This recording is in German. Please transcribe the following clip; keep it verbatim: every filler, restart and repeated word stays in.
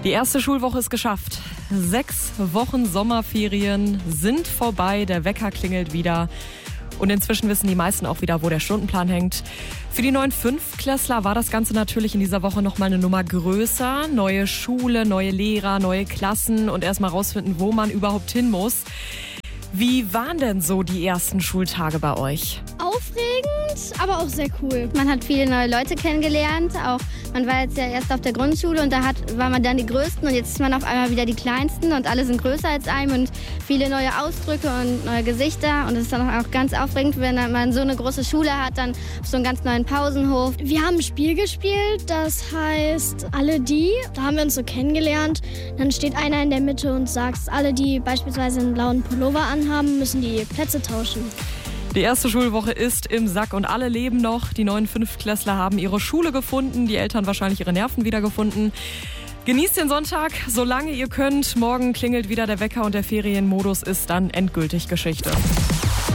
Die erste Schulwoche ist geschafft. Sechs Wochen Sommerferien sind vorbei. Der Wecker klingelt wieder. Und inzwischen wissen die meisten auch wieder, wo der Stundenplan hängt. Für die neuen Fünftklässler war das Ganze natürlich in dieser Woche noch mal eine Nummer größer. Neue Schule, neue Lehrer, neue Klassen und erst mal rausfinden, wo man überhaupt hin muss. Wie waren denn so die ersten Schultage bei euch? Aufregend, aber auch sehr cool. Man hat viele neue Leute kennengelernt. Auch man war jetzt ja erst auf der Grundschule und da hat, war man dann die Größten und jetzt ist man auf einmal wieder die Kleinsten und alle sind größer als einem und viele neue Ausdrücke und neue Gesichter. Und es ist dann auch ganz aufregend, wenn man so eine große Schule hat, dann auf so einen ganz neuen Pausenhof. Wir haben ein Spiel gespielt, das heißt Alle die. Da haben wir uns so kennengelernt. Dann steht einer in der Mitte und sagt, alle die beispielsweise einen blauen Pullover anhaben, müssen die Plätze tauschen. Die erste Schulwoche ist im Sack und alle leben noch. Die neuen Fünftklässler haben ihre Schule gefunden, die Eltern wahrscheinlich ihre Nerven wiedergefunden. Genießt den Sonntag, solange ihr könnt. Morgen klingelt wieder der Wecker und der Ferienmodus ist dann endgültig Geschichte.